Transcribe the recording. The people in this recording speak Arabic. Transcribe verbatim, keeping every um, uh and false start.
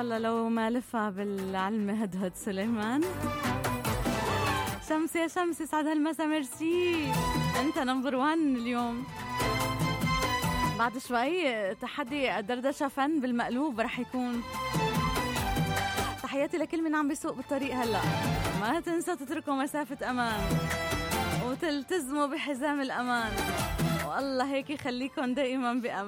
والله لو ما لفها بالعلم هدهد سليمان. شمس يا شمس سعد هالمسا ميرسي، انت نمبر وان اليوم. بعد شوي تحدي الدردشة فن بالمقلوب رح يكون. تحياتي لكل من عم بيسوق بالطريق هلا، ما تنسى تتركوا مسافة امان وتلتزموا بحزام الامان، والله هيك يخليكم دائما بأمان.